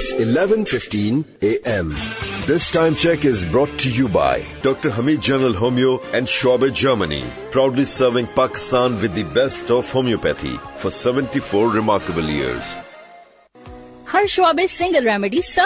11:15 a.m. This time check is brought to you by Dr. Hamid General Homeo and Shoaib, Germany, proudly serving Pakistan with the best of homeopathy for 74 remarkable years. हर शोबे single remedy